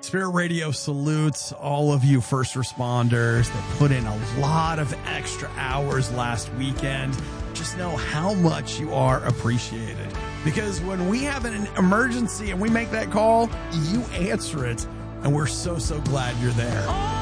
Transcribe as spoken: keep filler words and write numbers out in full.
Spirit Radio salutes all of you first responders that put in a lot of extra hours last weekend. Just know how much you are appreciated. Because when we have an emergency and we make that call, you answer it. And we're so, so glad you're there.